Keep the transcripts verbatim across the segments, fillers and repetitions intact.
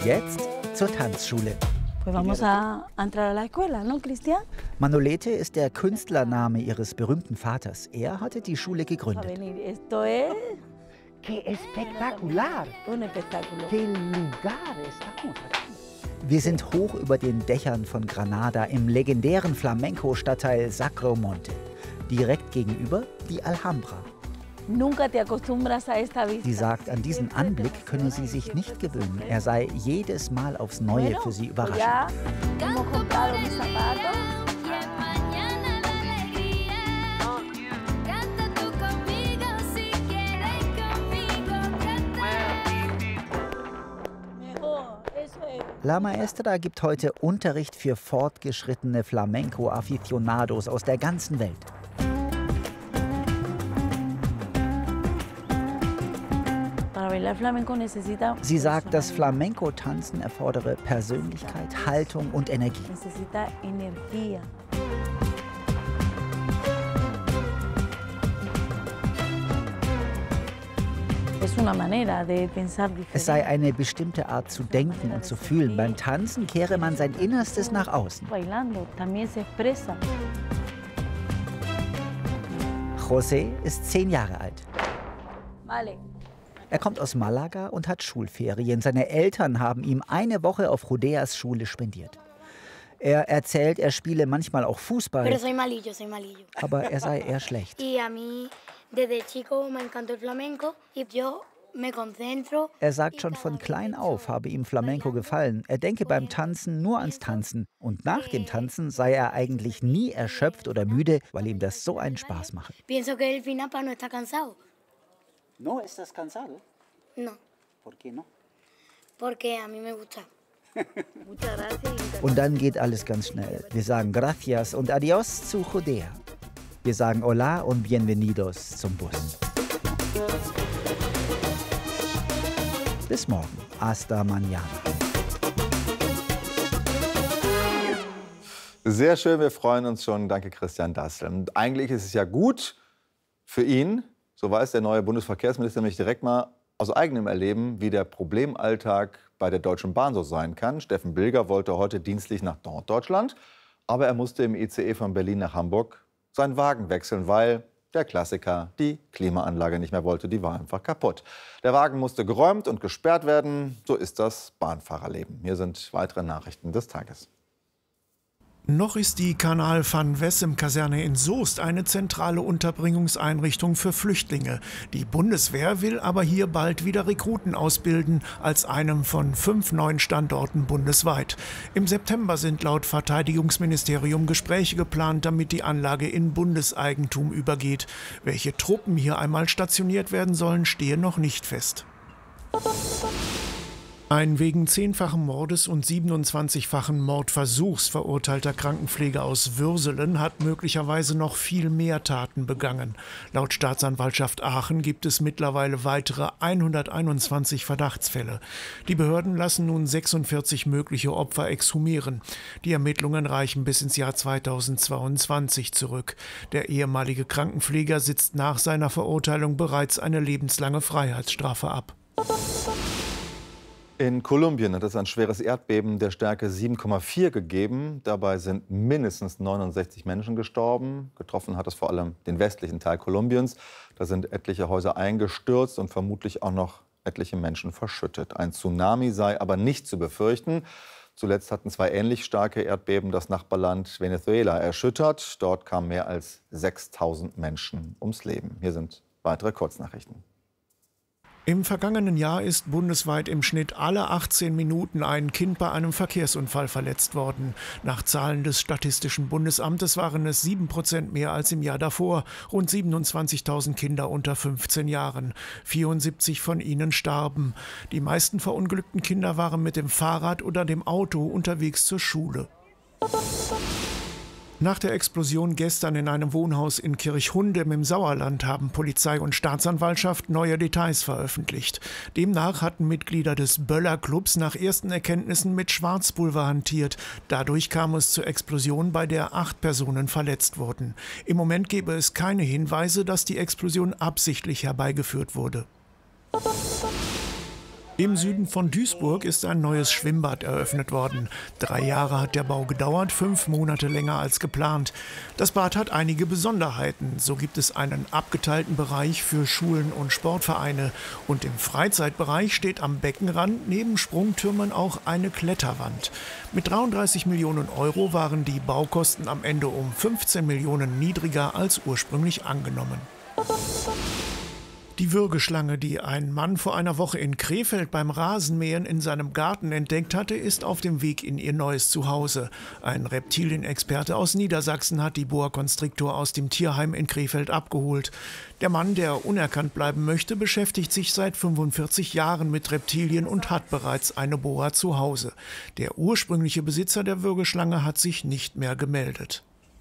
jetzt zur Tanzschule. Pues vamos a entrar a la escuela, ¿no, Cristian? Manolete ist der Künstlername ihres berühmten Vaters. Er hatte die Schule gegründet. Esto es ¡Qué espectacular! un espectáculo. ¡Qué lugar estamos aquí! Wir sind hoch über den Dächern von Granada im legendären Flamenco-Stadtteil Sacromonte. Direkt gegenüber die Alhambra. Nunca te acostumbras a esta vista. Sie sagt, an diesen Anblick könne sie sich nicht gewöhnen. Er sei jedes Mal aufs Neue für sie überraschend. Ya hemos comprado mis zapatos. La Maestra gibt heute Unterricht für fortgeschrittene Flamenco-Aficionados aus der ganzen Welt. Sie sagt, das Flamenco-Tanzen erfordere Persönlichkeit, Haltung und Energie. Es sei eine bestimmte Art zu denken und zu fühlen. Beim Tanzen kehre man sein Innerstes nach außen. José ist zehn Jahre alt. Er kommt aus Malaga und hat Schulferien. Seine Eltern haben ihm eine Woche auf Rodeas Schule spendiert. Er erzählt, er spiele manchmal auch Fußball, aber er sei eher schlecht. Er sagt, schon von klein auf habe ihm Flamenco gefallen. Er denke beim Tanzen nur ans Tanzen. Und nach dem Tanzen sei er eigentlich nie erschöpft oder müde, weil ihm das so einen Spaß mache. ¿No estás cansado? No. ¿Por qué no? Porque a mí me gusta. Und dann geht alles ganz schnell. Wir sagen Gracias und Adios zu Rodea. Wir sagen Hola und Bienvenidos zum Bus. Bis morgen. Hasta mañana. Sehr schön, wir freuen uns schon. Danke, Christian Dassel. Und eigentlich ist es ja gut für ihn, so weiß der neue Bundesverkehrsminister nämlich direkt mal aus eigenem Erleben, wie der Problemalltag bei der Deutschen Bahn so sein kann. Steffen Bilger wollte heute dienstlich nach Norddeutschland, aber er musste im I C E von Berlin nach Hamburg seinen Wagen wechseln, weil der Klassiker die Klimaanlage nicht mehr wollte. Die war einfach kaputt. Der Wagen musste geräumt und gesperrt werden. So ist das Bahnfahrerleben. Hier sind weitere Nachrichten des Tages. Noch ist die Kanal van Wessem-Kaserne in Soest eine zentrale Unterbringungseinrichtung für Flüchtlinge. Die Bundeswehr will aber hier bald wieder Rekruten ausbilden, als einem von fünf neuen Standorten bundesweit. Im September sind laut Verteidigungsministerium Gespräche geplant, damit die Anlage in Bundeseigentum übergeht. Welche Truppen hier einmal stationiert werden sollen, stehe noch nicht fest. Ein wegen zehnfachen Mordes und siebenundzwanzigfachen Mordversuchs verurteilter Krankenpfleger aus Würselen hat möglicherweise noch viel mehr Taten begangen. Laut Staatsanwaltschaft Aachen gibt es mittlerweile weitere hunderteinundzwanzig Verdachtsfälle. Die Behörden lassen nun sechsundvierzig mögliche Opfer exhumieren. Die Ermittlungen reichen bis ins Jahr zweitausendzweiundzwanzig zurück. Der ehemalige Krankenpfleger sitzt nach seiner Verurteilung bereits eine lebenslange Freiheitsstrafe ab. In Kolumbien hat es ein schweres Erdbeben der Stärke sieben Komma vier gegeben. Dabei sind mindestens neunundsechzig Menschen gestorben. Getroffen hat es vor allem den westlichen Teil Kolumbiens. Da sind etliche Häuser eingestürzt und vermutlich auch noch etliche Menschen verschüttet. Ein Tsunami sei aber nicht zu befürchten. Zuletzt hatten zwei ähnlich starke Erdbeben das Nachbarland Venezuela erschüttert. Dort kamen mehr als sechstausend Menschen ums Leben. Hier sind weitere Kurznachrichten. Im vergangenen Jahr ist bundesweit im Schnitt alle achtzehn Minuten ein Kind bei einem Verkehrsunfall verletzt worden. Nach Zahlen des Statistischen Bundesamtes waren es sieben Prozent mehr als im Jahr davor. Rund siebenundzwanzigtausend Kinder unter fünfzehn Jahren. vierundsiebzig von ihnen starben. Die meisten verunglückten Kinder waren mit dem Fahrrad oder dem Auto unterwegs zur Schule. Nach der Explosion gestern in einem Wohnhaus in Kirchhundem im Sauerland haben Polizei und Staatsanwaltschaft neue Details veröffentlicht. Demnach hatten Mitglieder des Böller-Clubs nach ersten Erkenntnissen mit Schwarzpulver hantiert. Dadurch kam es zur Explosion, bei der acht Personen verletzt wurden. Im Moment gebe es keine Hinweise, dass die Explosion absichtlich herbeigeführt wurde. Im Süden von Duisburg ist ein neues Schwimmbad eröffnet worden. Drei Jahre hat der Bau gedauert, fünf Monate länger als geplant. Das Bad hat einige Besonderheiten. So gibt es einen abgeteilten Bereich für Schulen und Sportvereine. Und im Freizeitbereich steht am Beckenrand neben Sprungtürmen auch eine Kletterwand. Mit dreiunddreißig Millionen Euro waren die Baukosten am Ende um fünfzehn Millionen niedriger als ursprünglich angenommen. Die Würgeschlange, die ein Mann vor einer Woche in Krefeld beim Rasenmähen in seinem Garten entdeckt hatte, ist auf dem Weg in ihr neues Zuhause. Ein Reptilienexperte aus Niedersachsen hat die Boa Constrictor aus dem Tierheim in Krefeld abgeholt. Der Mann, der unerkannt bleiben möchte, beschäftigt sich seit fünfundvierzig Jahren mit Reptilien und hat bereits eine Boa zu Hause. Der ursprüngliche Besitzer der Würgeschlange hat sich nicht mehr gemeldet.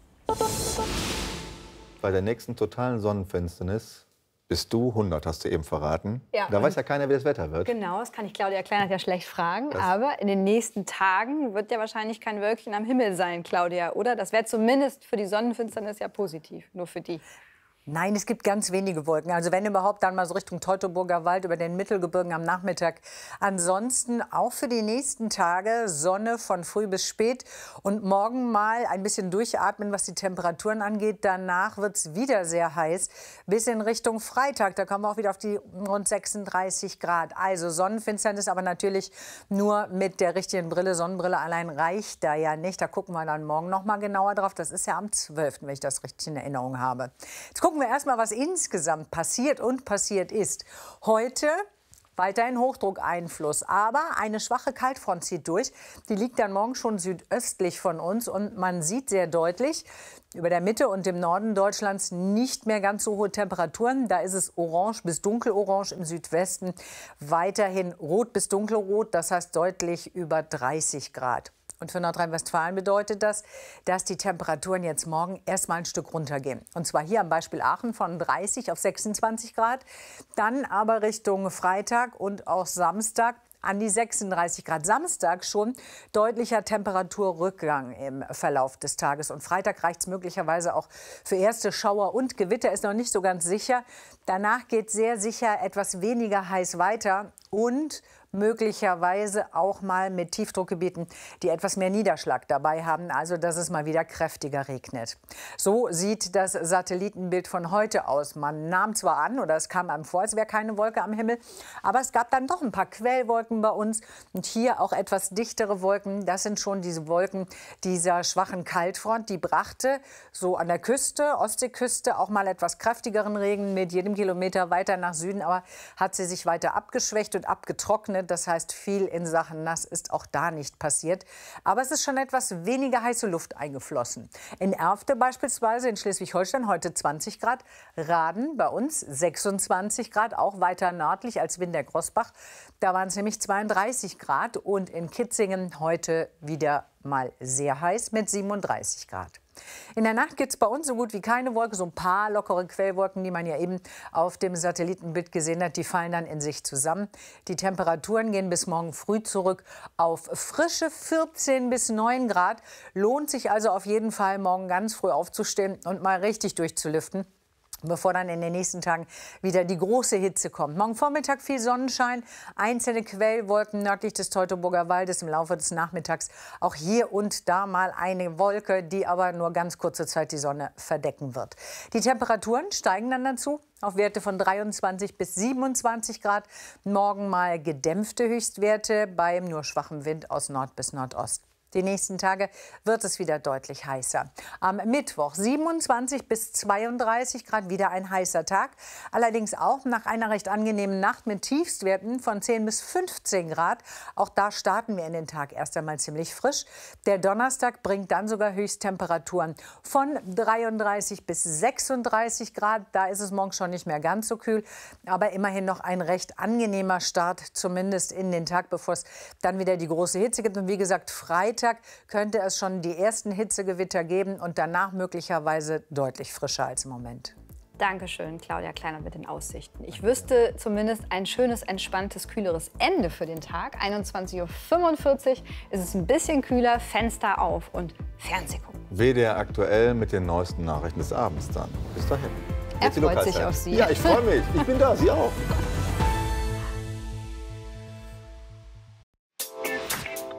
Bei der nächsten totalen Sonnenfinsternis bist du hundert, hast du eben verraten. Ja, da weiß ja keiner, wie das Wetter wird. Genau, das kann ich Claudia Kleinert ja schlecht fragen. Das Aber in den nächsten Tagen wird ja wahrscheinlich kein Wölkchen am Himmel sein, Claudia, oder? Das wäre zumindest für die Sonnenfinsternis ja positiv, nur für die. Nein, es gibt ganz wenige Wolken. Also wenn überhaupt, dann mal so Richtung Teutoburger Wald über den Mittelgebirgen am Nachmittag. Ansonsten auch für die nächsten Tage Sonne von früh bis spät. Und morgen mal ein bisschen durchatmen, was die Temperaturen angeht. Danach wird es wieder sehr heiß bis in Richtung Freitag. Da kommen wir auch wieder auf die rund sechsunddreißig Grad. Also Sonnenfinsternis, aber natürlich nur mit der richtigen Brille. Sonnenbrille allein reicht da ja nicht. Da gucken wir dann morgen noch mal genauer drauf. Das ist ja am zwölften, wenn ich das richtig in Erinnerung habe. Jetzt gucken wir erstmal, was insgesamt passiert und passiert ist. Heute weiterhin Hochdruckeinfluss, aber eine schwache Kaltfront zieht durch. Die liegt dann morgen schon südöstlich von uns und man sieht sehr deutlich über der Mitte und im Norden Deutschlands nicht mehr ganz so hohe Temperaturen. Da ist es orange bis dunkelorange im Südwesten, weiterhin rot bis dunkelrot, das heißt deutlich über dreißig Grad. Und für Nordrhein-Westfalen bedeutet das, dass die Temperaturen jetzt morgen erst mal ein Stück runtergehen. Und zwar hier am Beispiel Aachen von dreißig auf sechsundzwanzig Grad, dann aber Richtung Freitag und auch Samstag an die sechsunddreißig Grad. Samstag schon deutlicher Temperaturrückgang im Verlauf des Tages. Und Freitag reicht es möglicherweise auch für erste Schauer und Gewitter, ist noch nicht so ganz sicher. Danach geht sehr sicher etwas weniger heiß weiter und möglicherweise auch mal mit Tiefdruckgebieten, die etwas mehr Niederschlag dabei haben, also dass es mal wieder kräftiger regnet. So sieht das Satellitenbild von heute aus. Man nahm zwar an, oder es kam einem vor, als wäre keine Wolke am Himmel, aber es gab dann doch ein paar Quellwolken bei uns und hier auch etwas dichtere Wolken. Das sind schon diese Wolken dieser schwachen Kaltfront, die brachte so an der Küste, Ostseeküste, auch mal etwas kräftigeren Regen mit jedem Kilometer weiter nach Süden, aber hat sie sich weiter abgeschwächt und abgetrocknet. Das heißt, viel in Sachen nass ist auch da nicht passiert. Aber es ist schon etwas weniger heiße Luft eingeflossen. In Erfte beispielsweise in Schleswig-Holstein heute zwanzig Grad. Raden bei uns sechsundzwanzig Grad, auch weiter nördlich als Wintergroßbach. Da waren es nämlich zweiunddreißig Grad. Und in Kitzingen heute wieder mal sehr heiß mit siebenunddreißig Grad. In der Nacht gibt es bei uns so gut wie keine Wolke, so ein paar lockere Quellwolken, die man ja eben auf dem Satellitenbild gesehen hat, die fallen dann in sich zusammen. Die Temperaturen gehen bis morgen früh zurück auf frische vierzehn bis neun Grad. Lohnt sich also auf jeden Fall, morgen ganz früh aufzustehen und mal richtig durchzulüften, bevor dann in den nächsten Tagen wieder die große Hitze kommt. Morgen Vormittag viel Sonnenschein, einzelne Quellwolken nördlich des Teutoburger Waldes im Laufe des Nachmittags. Auch hier und da mal eine Wolke, die aber nur ganz kurze Zeit die Sonne verdecken wird. Die Temperaturen steigen dann dazu auf Werte von dreiundzwanzig bis siebenundzwanzig Grad. Morgen mal gedämpfte Höchstwerte beim nur schwachen Wind aus Nord bis Nordost. Die nächsten Tage wird es wieder deutlich heißer. Am Mittwoch siebenundzwanzig bis zweiunddreißig Grad, wieder ein heißer Tag. Allerdings auch nach einer recht angenehmen Nacht mit Tiefstwerten von zehn bis fünfzehn Grad. Auch da starten wir in den Tag erst einmal ziemlich frisch. Der Donnerstag bringt dann sogar Höchsttemperaturen von dreiunddreißig bis sechsunddreißig Grad. Da ist es morgen schon nicht mehr ganz so kühl, aber immerhin noch ein recht angenehmer Start, zumindest in den Tag, bevor es dann wieder die große Hitze gibt. Und wie gesagt, Freitag könnte es schon die ersten Hitzegewitter geben und danach möglicherweise deutlich frischer als im Moment. Dankeschön, Claudia Kleinert mit den Aussichten. Ich wüsste zumindest ein schönes, entspanntes, kühleres Ende für den Tag. einundzwanzig Uhr fünfundvierzig ist es ein bisschen kühler, Fenster auf und Fernseh gucken. W D R aktuell mit den neuesten Nachrichten des Abends dann. Bis dahin. Er freut sich auf Sie. Ja, ich freue mich. Ich bin da, Sie auch.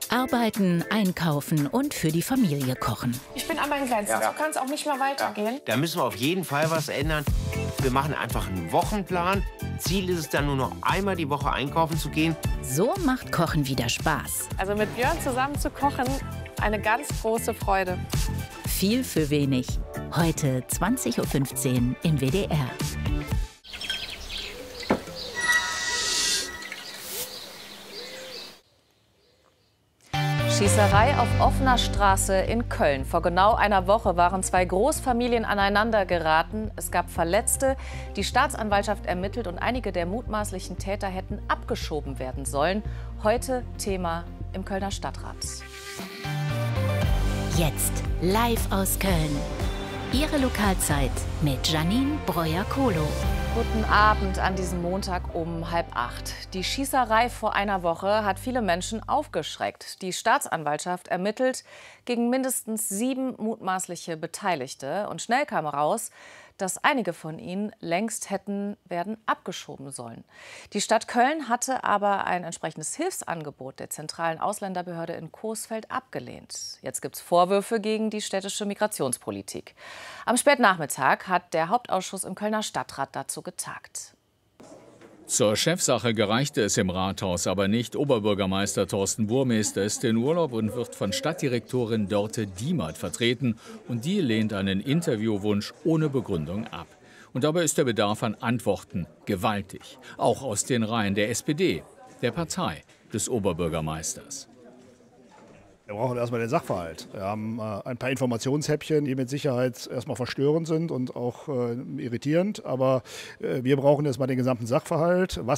Arbeiten, einkaufen und für die Familie kochen. Ich bin an meinen Grenzen, ja. So kann es auch nicht mehr weitergehen. Ja. Da müssen wir auf jeden Fall was ändern. Wir machen einfach einen Wochenplan. Ziel ist es dann nur noch einmal die Woche einkaufen zu gehen. So macht Kochen wieder Spaß. Also mit Björn zusammen zu kochen, eine ganz große Freude. Viel für wenig. Heute zwanzig Uhr fünfzehn im W D R. Schießerei auf offener Straße in Köln. Vor genau einer Woche waren zwei Großfamilien aneinander geraten. Es gab Verletzte. Die Staatsanwaltschaft ermittelt und einige der mutmaßlichen Täter hätten abgeschoben werden sollen. Heute Thema im Kölner Stadtrat. Jetzt live aus Köln. Ihre Lokalzeit mit Janine Breuer-Kohlo. Guten Abend an diesem Montag um halb acht. Die Schießerei vor einer Woche hat viele Menschen aufgeschreckt. Die Staatsanwaltschaft ermittelt gegen mindestens sieben mutmaßliche Beteiligte. Und schnell kam raus, dass einige von ihnen längst hätten werden abgeschoben sollen. Die Stadt Köln hatte aber ein entsprechendes Hilfsangebot der zentralen Ausländerbehörde in Coesfeld abgelehnt. Jetzt gibt es Vorwürfe gegen die städtische Migrationspolitik. Am Spätnachmittag hat der Hauptausschuss im Kölner Stadtrat dazu getagt. Zur Chefsache gereichte es im Rathaus aber nicht. Oberbürgermeister Thorsten Burmester ist in Urlaub und wird von Stadtdirektorin Dörte Diemert vertreten. Und die lehnt einen Interviewwunsch ohne Begründung ab. Und dabei ist der Bedarf an Antworten gewaltig. Auch aus den Reihen der S P D, der Partei des Oberbürgermeisters. Wir brauchen erstmal den Sachverhalt. Wir haben äh, ein paar Informationshäppchen, die mit Sicherheit erstmal verstörend sind und auch äh, irritierend. Aber äh, wir brauchen erstmal den gesamten Sachverhalt. Was